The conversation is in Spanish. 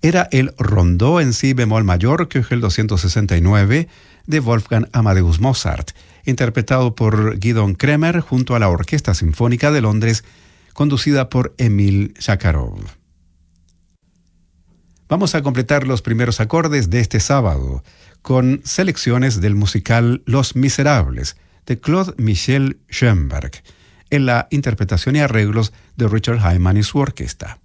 era el rondó en si bemol mayor, Köchel 269, de Wolfgang Amadeus Mozart, interpretado por Gidon Kremer junto a la Orquesta Sinfónica de Londres, conducida por Emil Sakharov. Vamos a completar los primeros acordes de este sábado con selecciones del musical Los Miserables, de Claude Michel Schoenberg, en la interpretación y arreglos de Richard Hyman y su orquesta.